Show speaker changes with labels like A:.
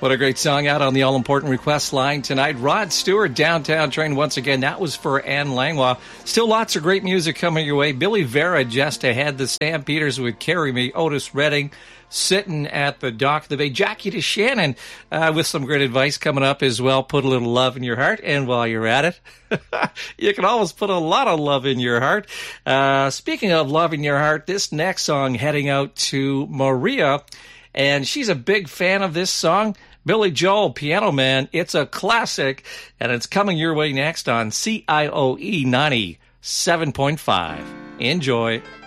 A: What a great song out on the all-important request line tonight. Rod Stewart, Downtown Train, once again. That was for Anne Langlois. Still lots of great music coming your way. Billy Vera just ahead. The Stampeders would Carry Me. Otis Redding sitting at the dock of the bay. Jackie DeShannon with some great advice coming up as well. Put a little love in your heart. And while you're at it, you can always put a lot of love in your heart. Speaking of love in your heart, this next song heading out to Maria. And she's a big fan of this song. Billy Joel, Piano Man. It's a classic, and it's coming your way next on CIOE 97.5. Enjoy.